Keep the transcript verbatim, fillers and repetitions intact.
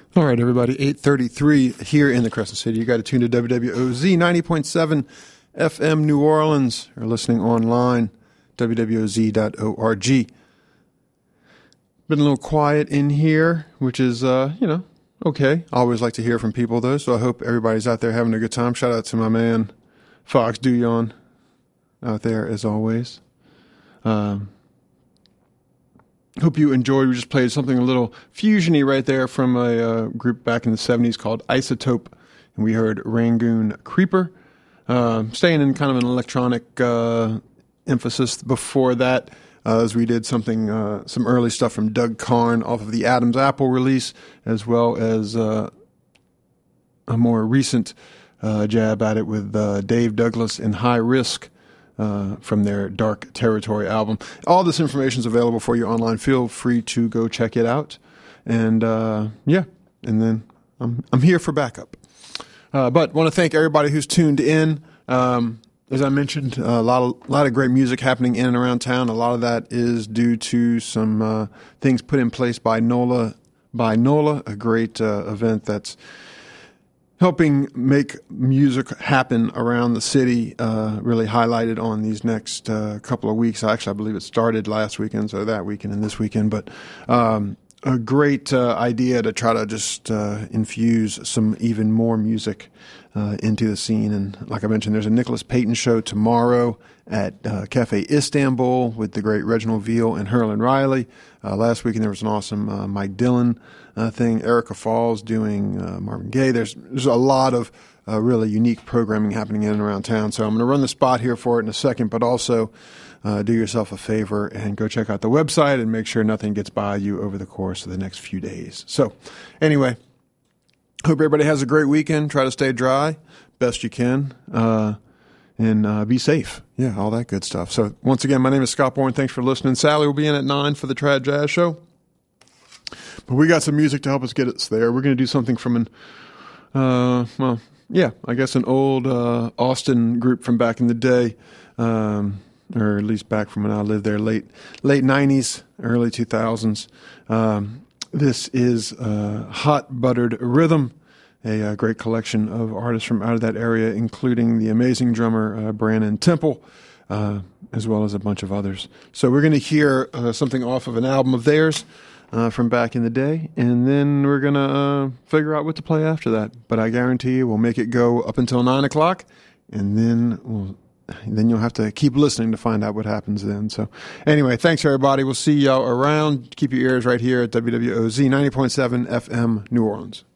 All right, everybody, eight thirty-three here in the Crescent City. You got to tune to W W O Z ninety point seven F M New Orleans, or listening online, W W O Z dot org. Been a little quiet in here, which is, uh, you know, okay. I always like to hear from people, though, so I hope everybody's out there having a good time. Shout out to my man, Fox Duyon, out there, as always. Um, hope you enjoyed. We just played something a little fusiony right there from a uh, group back in the seventies called Isotope, and we heard Rangoon Creeper. Uh, staying in kind of an electronic uh, emphasis before that, uh, as we did something, uh, some early stuff from Doug Karn off of the Adam's Apple release, as well as uh, a more recent uh, jab at it with uh, Dave Douglas and High Risk. Uh, from their Dark Territory album. All this information is available for you online. Feel free to go check it out. And uh, yeah, and then I'm I'm here for backup. Uh, but want to thank everybody who's tuned in. Um, as I mentioned, a lot of a lot of great music happening in and around town. A lot of that is due to some uh, things put in place by NOLA by NOLA, a great uh, event that's helping make music happen around the city, uh, really highlighted on these next uh, couple of weeks. Actually, I believe it started last weekend, so that weekend and this weekend. But um, a great uh, idea to try to just uh, infuse some even more music uh, into the scene. And like I mentioned, there's a Nicholas Payton show tomorrow at uh, Cafe Istanbul with the great Reginald Veal and Herlin Riley. Uh, last weekend there was an awesome uh, Mike Dillon uh, thing. Erica Falls doing uh, Marvin Gaye. There's there's a lot of uh, really unique programming happening in and around town. So I'm going to run the spot here for it in a second, but also uh, do yourself a favor and go check out the website and make sure nothing gets by you over the course of the next few days. So anyway, hope everybody has a great weekend. Try to stay dry best you can. Uh, And uh, be safe. Yeah, all that good stuff. So once again, my name is Scott Bourne. Thanks for listening. Sally will be in at nine for the Trad Jazz Show. But we got some music to help us get us there. We're going to do something from an, uh, well, yeah, I guess an old uh, Austin group from back in the day, um, or at least back from when I lived there, late late nineties, early two thousands. Um, this is uh, Hot Buttered Rhythm. A, a great collection of artists from out of that area, including the amazing drummer uh, Brandon Temple, uh, as well as a bunch of others. So we're going to hear uh, something off of an album of theirs uh, from back in the day, and then we're going to uh, figure out what to play after that. But I guarantee you we'll make it go up until nine o'clock, and then we'll, then you'll have to keep listening to find out what happens then. So anyway, thanks, everybody. We'll see y'all around. Keep your ears right here at W W O Z ninety point seven F M New Orleans.